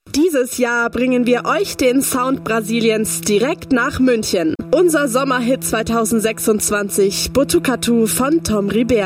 Dieses Jahr bringen wir euch den Sound Brasiliens direkt nach München. Unser Sommerhit 2026, Botucatu von Tom Ribert.